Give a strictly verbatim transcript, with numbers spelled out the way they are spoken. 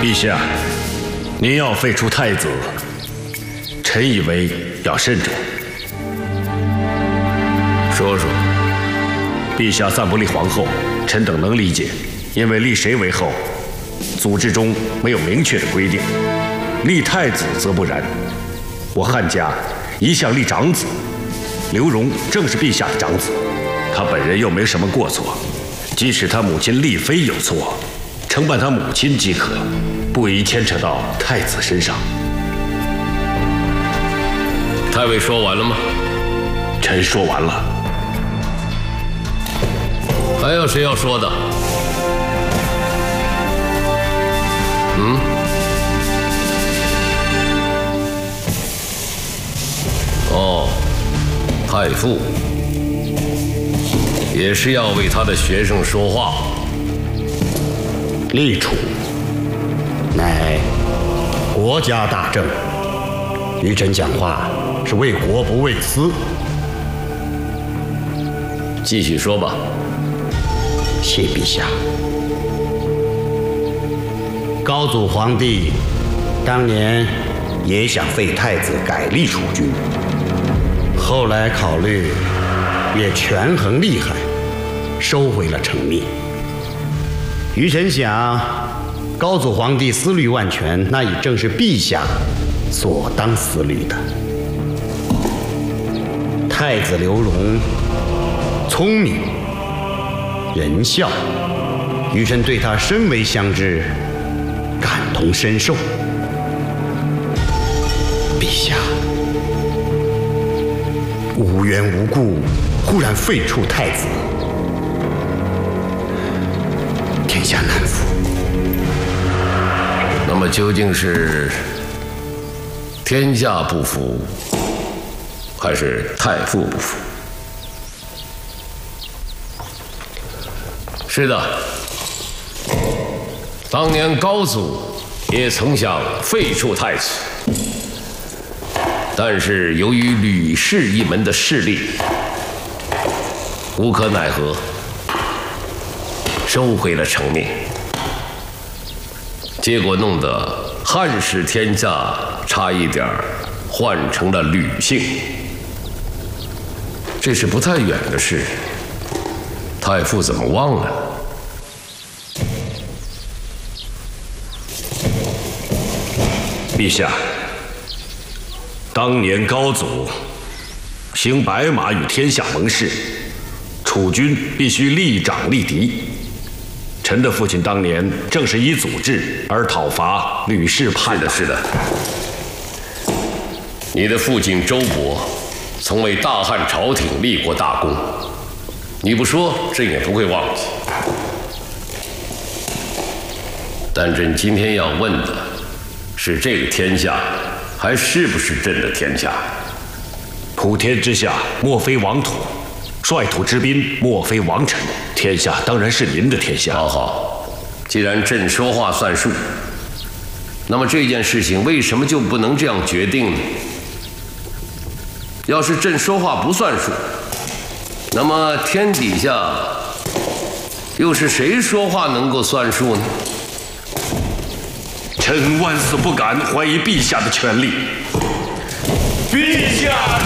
陛下，您要废除太子，臣以为要慎重。 说说， 陛下暂不立皇后，臣等能理解，因为立谁为后，祖制中没有明确的规定。立太子则不然，我汉家一向立长子，刘荣正是陛下的长子，他本人又没什么过错，即使他母亲丽妃有错，承办他母亲即可，不宜牵扯到太子身上。 太尉说完了吗？ 臣说完了。 还有谁要说的？嗯？哦，太傅也是要为他的学生说话。 立储乃国家大政，愚臣讲话是为国不为私。 继续说吧。 谢陛下。高祖皇帝当年也想废太子，改立储君，后来考虑也权衡利害，收回了成命。愚臣想，高祖皇帝思虑万全，那也正是陛下所当思虑的。太子刘荣聪明仁孝，愚臣对他深为相知，感同身受。陛下无缘无故忽然废黜太子，天下难服。 那么究竟是天下不服，还是太傅不服？是的，当年高祖也曾想废黜太子，但是由于吕氏一门的势力，无可奈何，收回了成命。结果弄得汉室天下差一点换成了吕姓，这是不太远的事，太傅怎么忘了呢？ 陛下，当年高祖行白马与天下盟誓，储君必须立长立嫡。臣的父亲当年正是依祖制而讨伐吕氏叛党。 是的，是的。你的父亲周勃曾为大汉朝廷立过大功，你不说，朕也不会忘记。但朕今天要问的是，这个天下还是不是朕的天下？ 普天之下，莫非王土；率土之滨，莫非王臣。天下当然是您的天下。 好好，既然朕说话算数，那么这件事情为什么就不能这样决定呢？要是朕说话不算数，那么天底下又是谁说话能够算数呢？ 臣万死不敢怀疑陛下的权力。陛下。